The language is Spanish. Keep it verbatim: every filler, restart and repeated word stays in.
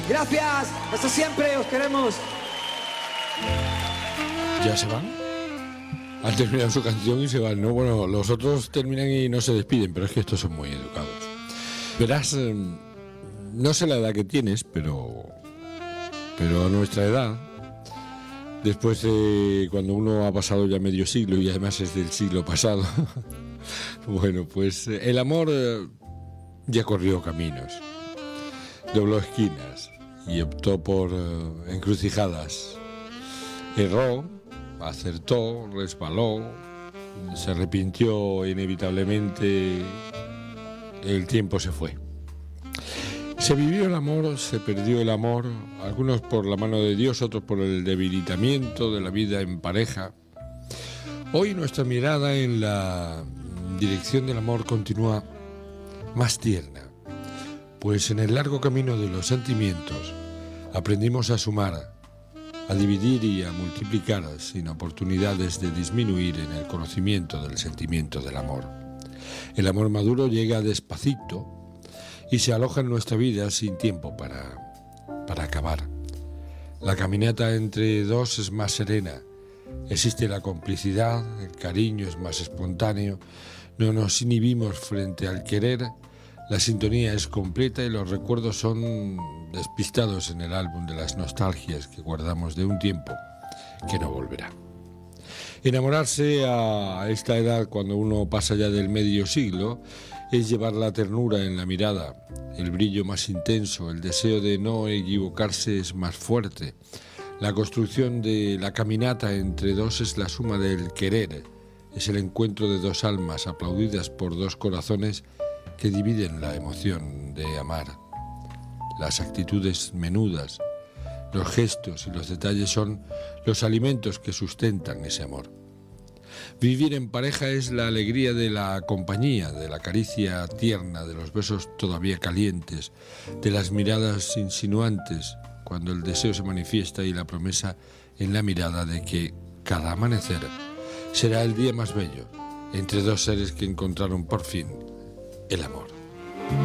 Gracias, hasta siempre, os queremos. ¿Ya se van? Han terminado su canción y se van, ¿no? Bueno, los otros terminan y no se despiden, pero es que estos son muy educados. Verás, eh, no sé la edad que tienes, pero, pero a nuestra edad, después de cuando uno ha pasado ya medio siglo y además es del siglo pasado, bueno, pues eh, el amor eh, ya corrió caminos, dobló esquinas y optó por eh, encrucijadas. Erró, acertó, resbaló, se arrepintió inevitablemente, el tiempo se fue. Se vivió el amor, se perdió el amor, algunos por la mano de Dios, otros por el debilitamiento de la vida en pareja. Hoy nuestra mirada en la dirección del amor continúa más tierna, pues en el largo camino de los sentimientos aprendimos a sumar, a dividir y a multiplicar sin oportunidades de disminuir en el conocimiento del sentimiento del amor. El amor maduro llega despacito y se aloja en nuestra vida sin tiempo para, para acabar. La caminata entre dos es más serena, existe la complicidad, el cariño es más espontáneo, no nos inhibimos frente al querer, la sintonía es completa y los recuerdos son despistados en el álbum de las nostalgias que guardamos de un tiempo que no volverá. Enamorarse a esta edad, cuando uno pasa ya del medio siglo, es llevar la ternura en la mirada, el brillo más intenso, el deseo de no equivocarse es más fuerte. La construcción de la caminata entre dos es la suma del querer, es el encuentro de dos almas aplaudidas por dos corazones que dividen la emoción de amar. Las actitudes menudas, los gestos y los detalles son los alimentos que sustentan ese amor. Vivir en pareja es la alegría de la compañía, de la caricia tierna, de los besos todavía calientes, de las miradas insinuantes, cuando el deseo se manifiesta y la promesa en la mirada de que cada amanecer será el día más bello entre dos seres que encontraron por fin el amor.